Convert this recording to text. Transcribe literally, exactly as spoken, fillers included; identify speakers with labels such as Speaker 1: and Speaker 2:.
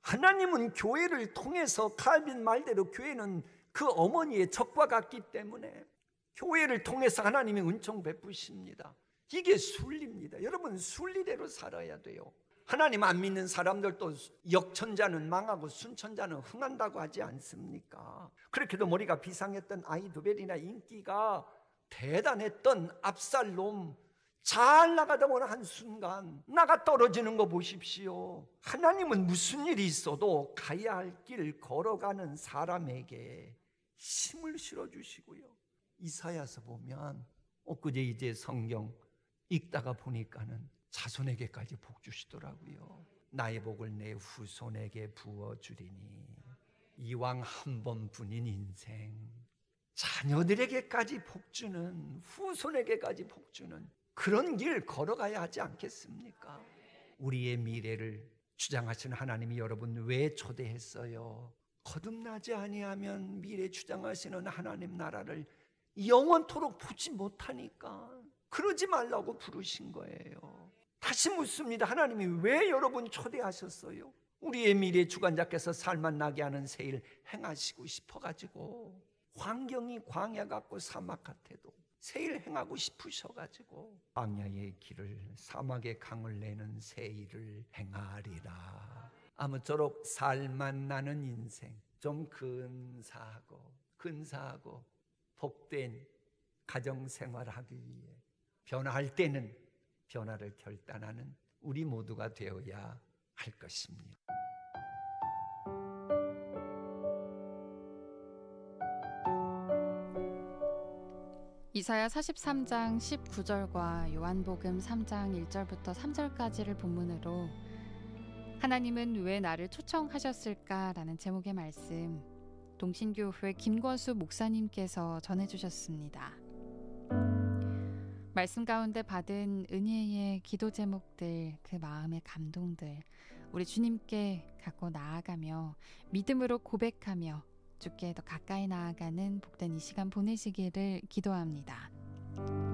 Speaker 1: 하나님은 교회를 통해서 칼빈 말대로 교회는 그 어머니의 적과 같기 때문에 교회를 통해서 하나님이 은총 베푸십니다. 이게 순리입니다. 여러분, 순리대로 살아야 돼요. 하나님 안 믿는 사람들도 역천자는 망하고 순천자는 흥한다고 하지 않습니까? 그렇게도 머리가 비상했던 아히도벨이나 인기가 대단했던 압살롬, 잘 나가다 보는 한순간 나가 떨어지는 거 보십시오. 하나님은 무슨 일이 있어도 가야 할 길 걸어가는 사람에게 힘을 실어주시고요. 이사야서 보면 엊그제 이제 성경 읽다가 보니까는 자손에게까지 복 주시더라고요. 나의 복을 내 후손에게 부어주리니. 이왕 한 번뿐인 인생, 자녀들에게까지 복 주는, 후손에게까지 복 주는 그런 길 걸어가야 하지 않겠습니까? 우리의 미래를 주장하시는 하나님이 여러분 왜 초대했어요? 거듭나지 아니하면 미래 주장하시는 하나님 나라를 영원토록 보지 못하니까 그러지 말라고 부르신 거예요. 다시 묻습니다. 하나님이 왜 여러분 초대하셨어요? 우리의 미래 주관자께서 살만 나게 하는 새 일 행하시고 싶어가지고, 환경이 광야 같고 사막 같아도 새 일 행하고 싶으셔가지고 광야의 길을, 사막의 강을 내는 새 일을 행하리라. 아무쪼록 살만 나는 인생, 좀 근사하고 근사하고 복된 가정생활을 하기 위해 변화할 때는 변화를 결단하는 우리 모두가 되어야 할 것입니다.
Speaker 2: 이사야 사십삼 장 십구 절과 요한복음 삼 장 일 절부터 삼 절까지를 본문으로 하나님은 왜 나를 초청하셨을까라는 제목의 말씀, 동신교회 김권수 목사님께서 전해주셨습니다. 말씀 가운데 받은 은혜의 기도 제목들, 그 마음의 감동들 우리 주님께 갖고 나아가며 믿음으로 고백하며 주께 더 가까이 나아가는 복된 이 시간 보내시기를 기도합니다.